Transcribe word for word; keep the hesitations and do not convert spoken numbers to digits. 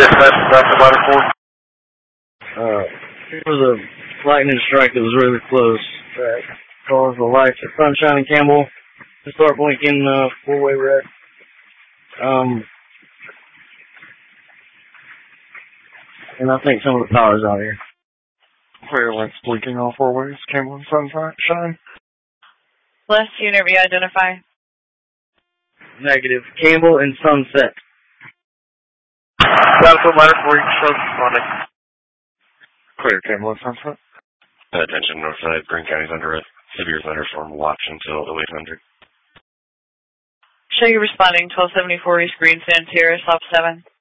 dispatch, back to ladder four. Uh, there was a lightning strike that was really close that caused the lights at Sunshine and Campbell to start blinking uh, four-way red. Um, and I think some of the power's out here. Clear lights blinking all four ways, Campbell and Sunshine. Last unit, re-identify. Negative. Campbell and Sunset. Got to put ladder four, each truck responding. Clear, Campbell and Sunset. Attention, Northside, Green County's under a severe thunderstorm watch until oh eight hundred. Show you responding, twelve seventy-four East Green, San Tierra, stop seven.